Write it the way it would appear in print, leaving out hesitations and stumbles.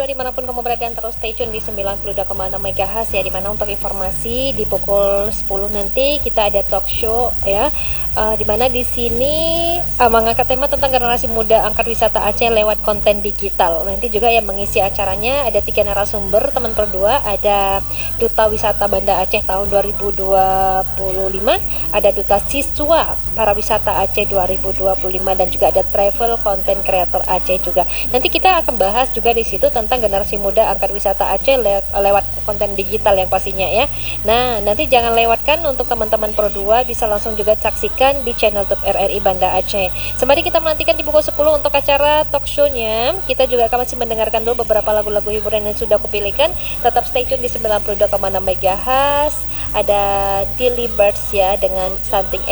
Berdua dimanapun kamu berada, terus stay tune di 92,6 MHz ya, dimana untuk informasi di pukul 10 nanti kita ada talk show ya, dimana di sini mengangkat tema tentang generasi muda angkat wisata Aceh lewat konten digital. Nanti juga yang mengisi acaranya ada 3 narasumber teman berdua, ada Duta Wisata Banda Aceh tahun 2025, ada Duta Siswa Para Wisata Aceh 2025, dan juga ada travel content creator Aceh juga. Nanti kita akan bahas juga di situ tentang generasi muda angkat wisata Aceh lewat konten digital yang pastinya ya. Nah, nanti jangan lewatkan untuk teman-teman Pro 2, bisa langsung juga saksikan di channel YouTube RRI Banda Aceh. Sembari kita menantikan di pukul 10 untuk acara talk show-nya, kita juga akan masih mendengarkan dulu beberapa lagu-lagu hiburan yang sudah kupilihkan. Tetap stay tune di 92,6 MHz. Ada Tilly Birds ya dengan Something